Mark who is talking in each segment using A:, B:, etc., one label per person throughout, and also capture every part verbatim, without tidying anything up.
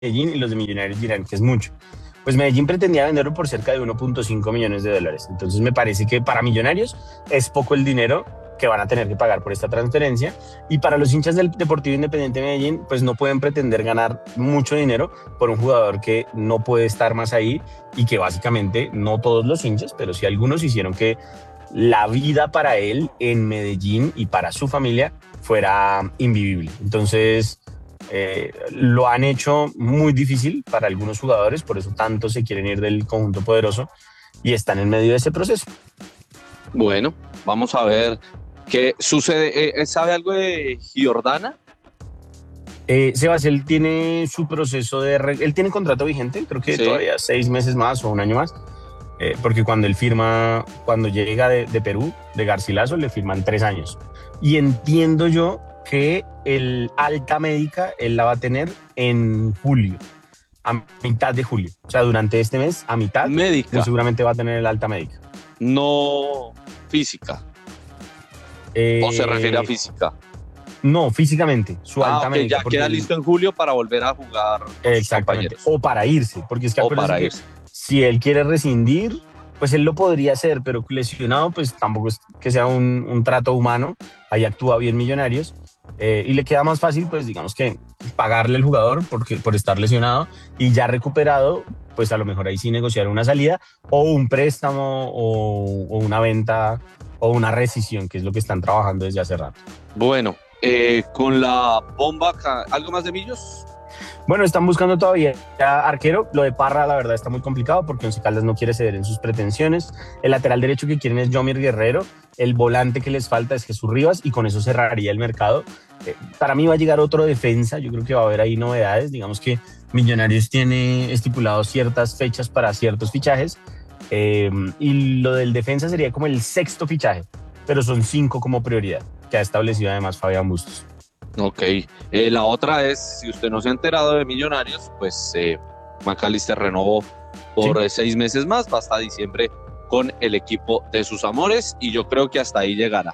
A: Medellín y los de Millonarios dirán que es mucho. Pues Medellín pretendía venderlo por cerca de uno punto cinco millones de dólares. Entonces me parece que para Millonarios es poco el dinero que van a tener que pagar por esta transferencia, y para los hinchas del Deportivo Independiente de Medellín pues no pueden pretender ganar mucho dinero por un jugador que no puede estar más ahí, y que básicamente no todos los hinchas, pero sí algunos hicieron que la vida para él en Medellín y para su familia fuera invivible. Entonces eh, lo han hecho muy difícil para algunos jugadores, por eso tanto se quieren ir del conjunto poderoso y están en medio de ese proceso.
B: Bueno, vamos a ver qué sucede. Eh, ¿Sabe algo de Giordana?
A: Eh, Sebas, él tiene su proceso de... Re- él tiene contrato vigente, creo que
B: Sí.
A: todavía seis meses más o un año más, eh, porque cuando él firma, cuando llega de, de Perú, de Garcilaso, le firman tres años. Y entiendo yo que el alta médica él la va a tener en julio, a mitad de julio. O sea, durante este mes, a mitad,
B: Médica,
A: pues seguramente va a tener el alta médica.
B: no física.
A: Eh,
B: ¿O se refiere a física?
A: No, físicamente, su
B: Ah,
A: alta
B: ok,
A: médica.
B: ya
A: porque
B: queda
A: él-
B: listo en julio para volver a jugar con sus
A: Exactamente.
B: compañeros.
A: O para irse, porque es que
B: O
A: acuérdense
B: para
A: que
B: irse.
A: si él quiere rescindir, pues él lo podría hacer, pero lesionado, pues tampoco es que sea un, un trato humano. Ahí actúa bien Millonarios, eh, y le queda más fácil, pues digamos que pagarle al jugador porque, por estar lesionado, y ya recuperado, pues a lo mejor ahí sí negociar una salida o un préstamo o, o una venta o una rescisión, que es lo que están trabajando desde hace rato.
B: Bueno, eh, con la bomba, ca- ¿algo más de Millos?
A: Bueno, están buscando todavía arquero. Lo de Parra, la verdad, está muy complicado porque Once Caldas no quiere ceder en sus pretensiones. El lateral derecho que quieren es Jomir Guerrero. El volante que les falta es Jesús Rivas, y con eso cerraría el mercado. Eh, para mí va a llegar otro defensa. Yo creo que va a haber ahí novedades. Digamos que Millonarios tiene estipulado ciertas fechas para ciertos fichajes. Eh, y lo del defensa sería como el sexto fichaje, pero son cinco como prioridad, que ha establecido además Fabián Bustos.
B: Ok, eh, la otra es, si usted no se ha enterado de Millonarios, pues eh, McAllister renovó por
A: Sí.
B: eh, seis meses más, va hasta diciembre con el equipo de sus amores, y yo creo que hasta ahí llegará.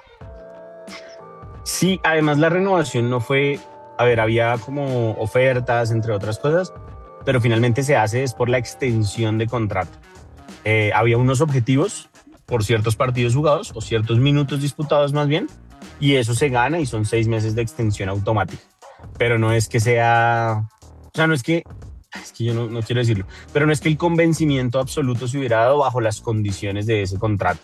A: Sí, además la renovación no fue, a ver, había como ofertas, entre otras cosas, pero finalmente se hace es por la extensión de contrato. Eh, había unos objetivos por ciertos partidos jugados o ciertos minutos disputados más bien, y eso se gana y son seis meses de extensión automática. Pero no es que sea, o sea, no es que, es que yo no, no quiero decirlo, pero no es que el convencimiento absoluto se hubiera dado bajo las condiciones de ese contrato.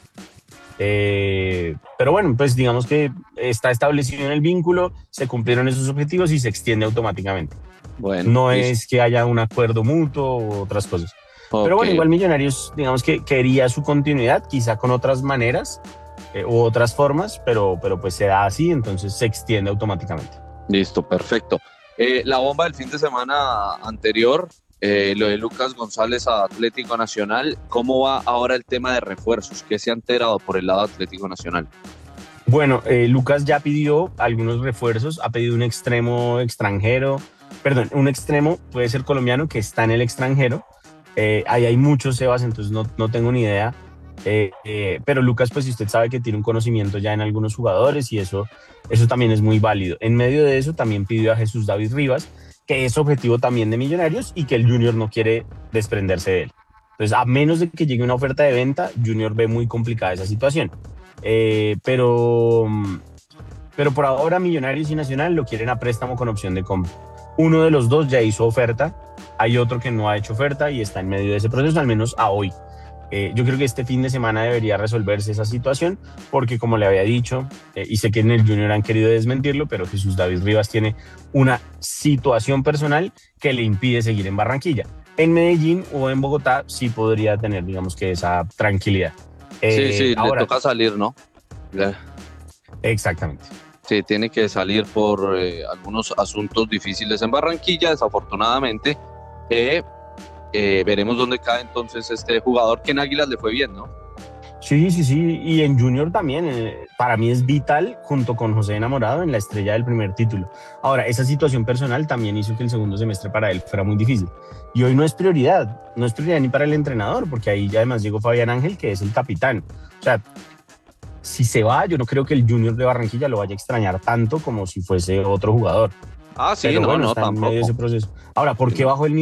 A: Eh, pero bueno, pues digamos que está establecido en el vínculo, se cumplieron esos objetivos y se extiende automáticamente.
B: Bueno,
A: No
B: listo.
A: es que haya un acuerdo mutuo u otras cosas. Pero
B: Ok,
A: bueno, igual Millonarios, digamos que quería su continuidad, quizá con otras maneras eh, u otras formas, pero, pero pues se da así, entonces se extiende automáticamente.
B: listo, perfecto. Eh, la bomba del fin de semana anterior, eh, lo de Lucas González a Atlético Nacional, ¿cómo va ahora el tema de refuerzos? ¿Qué se ha enterado por el lado Atlético Nacional?
A: Bueno, eh, Lucas ya pidió algunos refuerzos, ha pedido un extremo extranjero, perdón, un extremo puede ser colombiano que está en el extranjero. Eh, ahí hay muchos, Sebas, entonces no, no tengo ni idea. Eh, eh, pero Lucas, pues si usted sabe que tiene un conocimiento ya en algunos jugadores, y eso, eso también es muy válido. En medio de eso también pidió a Jesús David Rivas, que es objetivo también de Millonarios y que el Junior no quiere desprenderse de él. Entonces, a menos de que llegue una oferta de venta, Junior ve muy complicada esa situación. Eh, pero, pero por ahora Millonarios y Nacional lo quieren a préstamo con opción de compra. Uno de los dos ya hizo oferta, hay otro que no ha hecho oferta y está en medio de ese proceso, al menos a hoy. Eh, yo creo que este fin de semana debería resolverse esa situación, porque como le había dicho, eh, y sé que en el Junior han querido desmentirlo, pero Jesús David Rivas tiene una situación personal que le impide seguir en Barranquilla. En Medellín o en Bogotá sí podría tener, digamos que esa tranquilidad.
B: Sí, sí,
A: Eh, ahora,
B: le toca salir, ¿no? Le-
A: exactamente.
B: Sí, tiene que salir por eh, algunos asuntos difíciles en Barranquilla, desafortunadamente. Eh, eh, veremos dónde cae entonces este jugador, que en Águilas le fue bien, ¿no?
A: Sí, sí, sí, y en Junior también, eh, para mí es vital junto con José Enamorado en la estrella del primer título. Ahora, esa situación personal también hizo que el segundo semestre para él fuera muy difícil. Y hoy no es prioridad, no es prioridad ni para el entrenador, porque ahí ya además llegó Fabián Ángel, que es el capitán. O sea, si se va, yo no creo que el Junior de Barranquilla lo vaya a extrañar tanto como si fuese otro jugador.
B: Ah, sí,
A: Pero
B: no,
A: bueno,
B: no,
A: está en medio de
B: tampoco.
A: ese proceso. Ahora, ¿por
B: Sí,
A: qué
B: no.
A: bajó el